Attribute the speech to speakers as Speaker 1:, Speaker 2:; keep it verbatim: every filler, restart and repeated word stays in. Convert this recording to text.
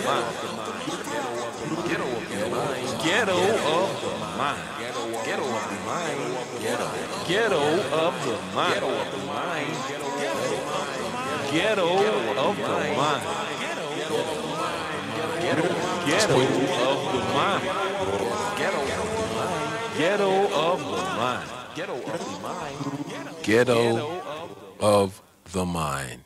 Speaker 1: Ghetto of the mind. Ghetto of the mind. Ghetto of the mind. Ghetto. Ghetto of the mind. Ghetto of the mind. Ghetto of the mind. Ghetto. Ghetto of the mind. Ghetto. Ghetto of the mind. Ghetto of the mind.
Speaker 2: Ghetto of the mind.